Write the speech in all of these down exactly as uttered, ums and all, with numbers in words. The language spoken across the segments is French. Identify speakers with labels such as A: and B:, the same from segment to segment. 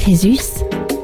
A: Crésus.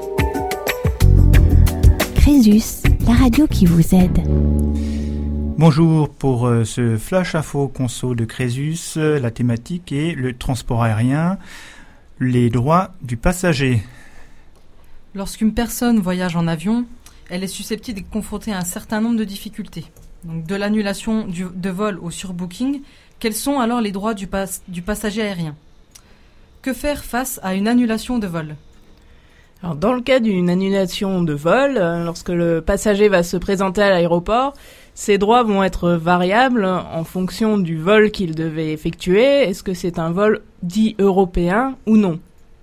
A: Crésus, la radio qui vous aide.
B: Bonjour, pour euh, ce Flash Info Conso de Crésus, euh, la thématique est le transport aérien, les droits du passager.
C: Lorsqu'une personne voyage en avion, elle est susceptible d'être confrontée à un certain nombre de difficultés. Donc, de l'annulation du, de vol au surbooking, quels sont alors les droits du, pas, du passager aérien ? Que faire face à une annulation de vol ?
D: Alors, dans le cas d'une annulation de vol, lorsque le passager va se présenter à l'aéroport, ses droits vont être variables en fonction du vol qu'il devait effectuer. Est-ce que c'est un vol dit européen ou non ?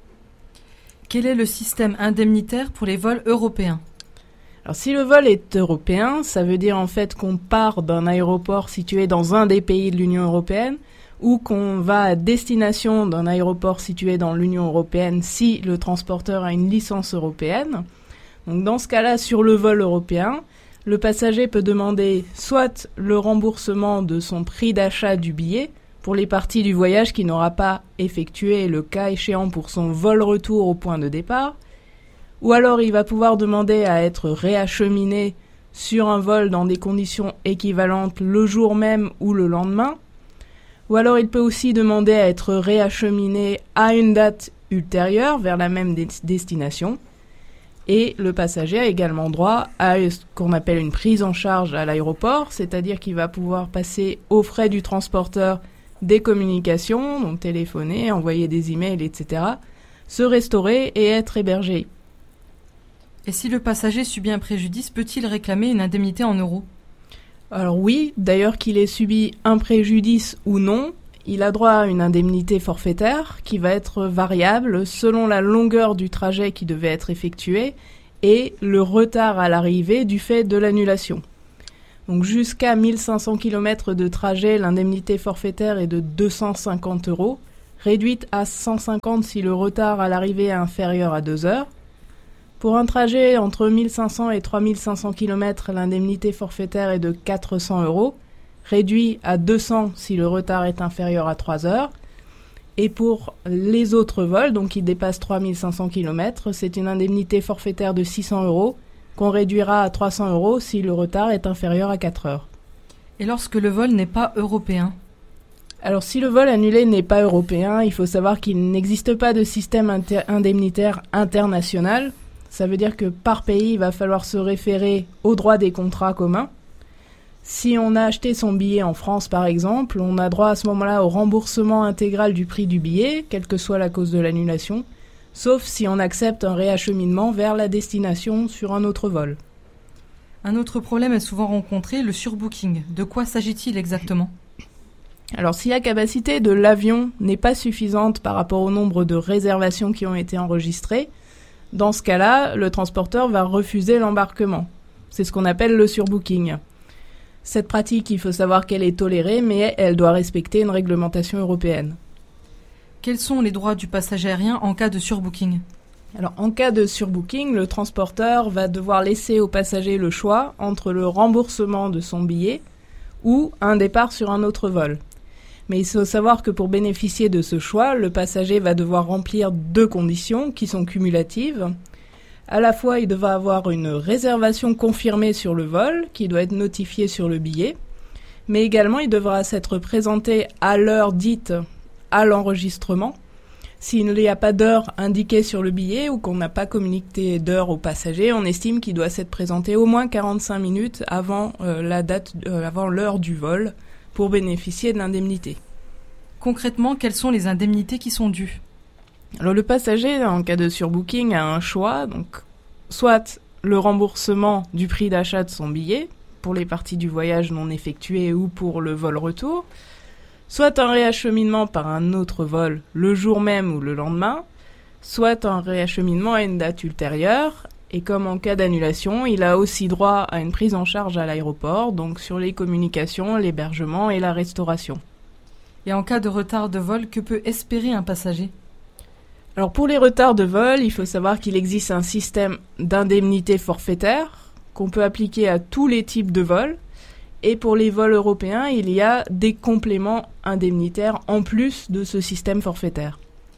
C: Quel est le système indemnitaire pour les vols européens ?
D: Alors, si le vol est européen, ça veut dire en fait qu'on part d'un aéroport situé dans un des pays de l'Union européenne ou qu'on va à destination d'un aéroport situé dans l'Union européenne si le transporteur a une licence européenne. Donc, dans ce cas-là, sur le vol européen, le passager peut demander soit le remboursement de son prix d'achat du billet pour les parties du voyage qu'il n'aura pas effectué, le cas échéant pour son vol retour au point de départ, ou alors il va pouvoir demander à être réacheminé sur un vol dans des conditions équivalentes le jour même ou le lendemain, ou alors il peut aussi demander à être réacheminé à une date ultérieure vers la même des- destination. Et le passager a également droit à ce qu'on appelle une prise en charge à l'aéroport, c'est-à-dire qu'il va pouvoir passer aux frais du transporteur des communications, donc téléphoner, envoyer des emails, et cetera, se restaurer et être hébergé.
C: Et si le passager subit un préjudice, peut-il réclamer une indemnité en euros ?
D: Alors oui, d'ailleurs qu'il ait subi un préjudice ou non, il a droit à une indemnité forfaitaire qui va être variable selon la longueur du trajet qui devait être effectué et le retard à l'arrivée du fait de l'annulation. Donc jusqu'à mille cinq cents kilomètres de trajet, l'indemnité forfaitaire est de deux cent cinquante euros, réduite à cent cinquante si le retard à l'arrivée est inférieur à deux heures. Pour un trajet entre mille cinq cents et trois mille cinq cents kilomètres, l'indemnité forfaitaire est de quatre cents euros, réduit à deux cents si le retard est inférieur à trois heures. Et pour les autres vols, donc qui dépassent trois mille cinq cents kilomètres, c'est une indemnité forfaitaire de six cents euros, qu'on réduira à trois cents euros si le retard est inférieur à quatre heures.
C: Et lorsque le vol n'est pas européen ?
D: Alors si le vol annulé n'est pas européen, il faut savoir qu'il n'existe pas de système inter- indemnitaire international. Ça veut dire que par pays, il va falloir se référer au droit des contrats communs. Si on a acheté son billet en France, par exemple, on a droit à ce moment-là au remboursement intégral du prix du billet, quelle que soit la cause de l'annulation, sauf si on accepte un réacheminement vers la destination sur un autre vol.
C: Un autre problème est souvent rencontré, le surbooking. De quoi s'agit-il exactement ?
D: Alors si la capacité de l'avion n'est pas suffisante par rapport au nombre de réservations qui ont été enregistrées, dans ce cas-là, le transporteur va refuser l'embarquement. C'est ce qu'on appelle le surbooking. Cette pratique, il faut savoir qu'elle est tolérée, mais elle doit respecter une réglementation européenne.
C: Quels sont les droits du passager aérien en cas de surbooking ?
D: Alors, en cas de surbooking, le transporteur va devoir laisser au passager le choix entre le remboursement de son billet ou un départ sur un autre vol. Mais il faut savoir que pour bénéficier de ce choix, le passager va devoir remplir deux conditions qui sont cumulatives. À la fois, il devra avoir une réservation confirmée sur le vol, qui doit être notifiée sur le billet, mais également il devra s'être présenté à l'heure dite à l'enregistrement. S'il n'y a pas d'heure indiquée sur le billet ou qu'on n'a pas communiqué d'heure au passager, on estime qu'il doit s'être présenté au moins quarante-cinq minutes avant euh, la date, euh, avant l'heure du vol, pour bénéficier de l'indemnité.
C: Concrètement, quelles sont les indemnités qui sont dues ?
D: Alors le passager, en cas de surbooking, a un choix, donc soit le remboursement du prix d'achat de son billet, pour les parties du voyage non effectuées ou pour le vol retour, soit un réacheminement par un autre vol le jour même ou le lendemain, soit un réacheminement à une date ultérieure, et comme en cas d'annulation, il a aussi droit à une prise en charge à l'aéroport, donc sur les communications, l'hébergement et la restauration.
C: Et en cas de retard de vol, que peut espérer un passager ?
D: Alors pour les retards de vol, il faut savoir qu'il existe un système d'indemnité forfaitaire qu'on peut appliquer à tous les types de vols. Et pour les vols européens, il y a des compléments indemnitaires en plus de ce système forfaitaire.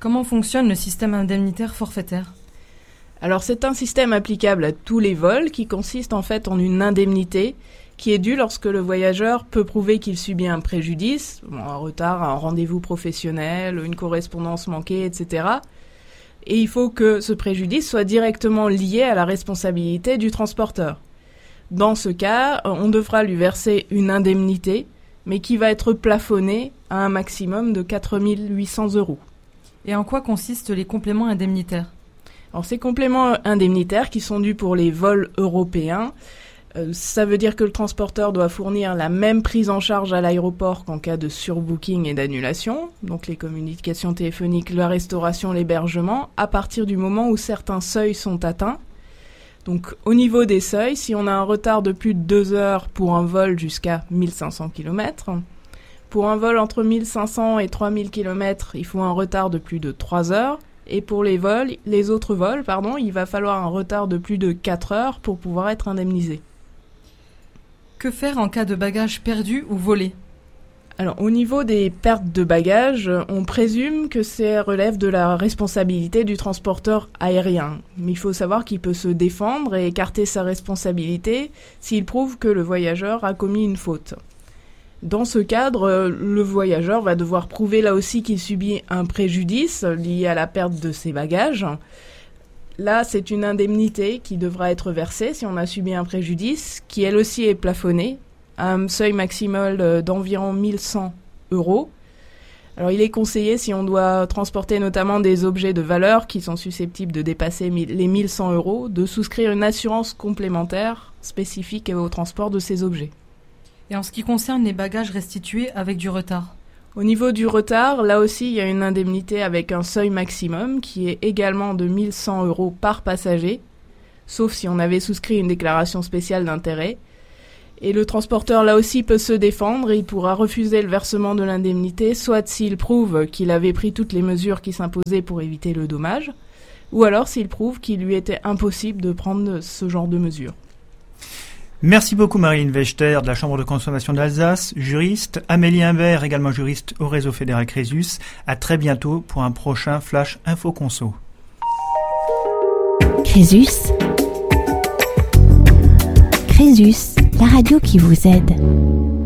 C: Comment fonctionne le système indemnitaire forfaitaire ?
D: Alors c'est un système applicable à tous les vols qui consiste en fait en une indemnité qui est due lorsque le voyageur peut prouver qu'il subit un préjudice, bon, un retard, un rendez-vous professionnel, une correspondance manquée, et cetera. Et il faut que ce préjudice soit directement lié à la responsabilité du transporteur. Dans ce cas, on devra lui verser une indemnité, mais qui va être plafonnée à un maximum de quatre mille huit cents euros.
C: Et en quoi consistent les compléments indemnitaires ?
D: Alors ces compléments indemnitaires qui sont dus pour les vols européens, euh, ça veut dire que le transporteur doit fournir la même prise en charge à l'aéroport qu'en cas de surbooking et d'annulation, donc les communications téléphoniques, la restauration, l'hébergement, à partir du moment où certains seuils sont atteints. Donc au niveau des seuils, si on a un retard de plus de deux heures pour un vol jusqu'à mille cinq cents kilomètres, pour un vol entre mille cinq cents et trois mille kilomètres, il faut un retard de plus de trois heures. Et pour les vols, les autres vols, pardon, il va falloir un retard de plus de quatre heures pour pouvoir être indemnisé.
C: Que faire en cas de bagages perdus ou volés ?
D: Alors, au niveau des pertes de bagages, on présume que ça relève de la responsabilité du transporteur aérien. Mais il faut savoir qu'il peut se défendre et écarter sa responsabilité s'il prouve que le voyageur a commis une faute. Dans ce cadre, le voyageur va devoir prouver là aussi qu'il subit un préjudice lié à la perte de ses bagages. Là, c'est une indemnité qui devra être versée si on a subi un préjudice, qui elle aussi est plafonnée à un seuil maximal d'environ mille cent euros. Alors il est conseillé, si on doit transporter notamment des objets de valeur qui sont susceptibles de dépasser les mille cent euros, de souscrire une assurance complémentaire spécifique au transport de ces objets.
C: Et en ce qui concerne les bagages restitués avec du retard ?
D: Au niveau du retard, là aussi, il y a une indemnité avec un seuil maximum qui est également de mille cent euros par passager, sauf si on avait souscrit une déclaration spéciale d'intérêt. Et le transporteur, là aussi, peut se défendre et il pourra refuser le versement de l'indemnité, soit s'il prouve qu'il avait pris toutes les mesures qui s'imposaient pour éviter le dommage, ou alors s'il prouve qu'il lui était impossible de prendre ce genre de mesures.
B: Merci beaucoup Marine Wechter de la Chambre de consommation d'Alsace, juriste, Amélie Imbert, également juriste au réseau fédéral Crésus. À très bientôt pour un prochain Flash Info Conso.
A: Crésus. Crésus, la radio qui vous aide.